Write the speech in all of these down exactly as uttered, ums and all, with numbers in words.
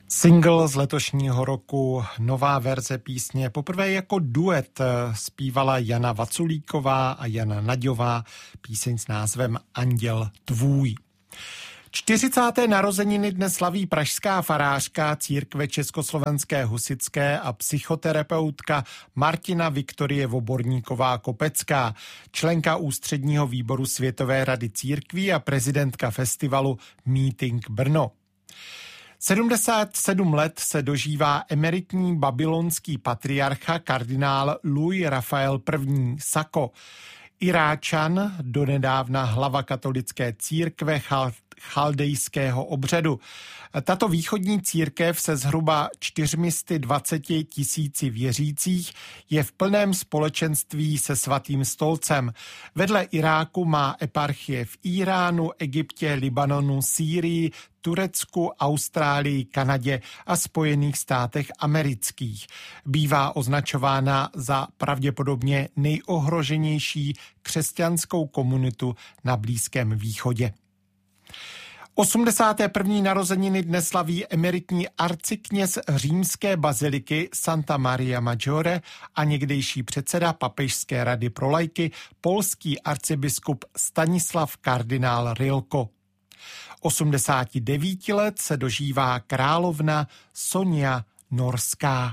Single z letošního roku, nová verze písně. Poprvé jako duet zpívala Jana Vaculíková a Jana Naďová, píseň s názvem Anděl tvůj. čtyřicáté narozeniny dnes slaví pražská farářka církve Československé husitské a psychoterapeutka Martina Viktorie Voborníková-Kopecká, členka ústředního výboru Světové rady církví a prezidentka festivalu Meeting Brno. sedmdesát sedm let se dožívá emeritní babylonský patriarcha kardinál Louis Rafael I. Sako. Iráčan, donedávna hlava katolické církve chal, chaldejského obřadu. Tato východní církev se zhruba čtyřmi sty dvaceti tisíci věřících je v plném společenství se Svatým stolcem. Vedle Iráku má eparchie v Íránu, Egyptě, Libanonu, Sýrii, Turecku, Austrálii, Kanadě a Spojených státech amerických. Bývá označována za pravděpodobně nejohroženější křesťanskou komunitu na Blízkém východě. osmdesáté první narozeniny dnes slaví emeritní arcikněz římské baziliky Santa Maria Maggiore a někdejší předseda Papežské rady pro laiky, polský arcibiskup Stanislav kardinál Rilko. osmdesáti devíti let se dožívá královna Sonja Norská.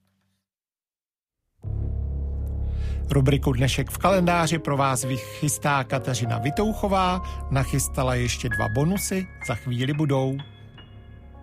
Rubriku Dnešek v kalendáři pro vás vychystá Kateřina Vitouchová, nachystala ještě dva bonusy, za chvíli budou.